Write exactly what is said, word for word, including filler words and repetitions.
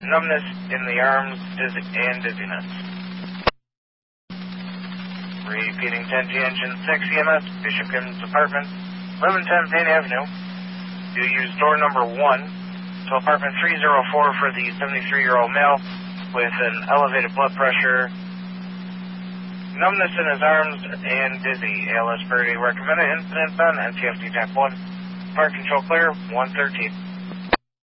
numbness in the arms dizzy, and dizziness. Repeating ten G engine six E M S, Bishop Gibbons Apartment, eleven ten Payne Avenue. You use door number one to apartment three oh four for the seventy-three-year-old male with an elevated blood pressure, numbness in his arms, and dizzy. A L S Purdy recommended. Incident on N T F D T A P one. Fire control clear, one thirteen.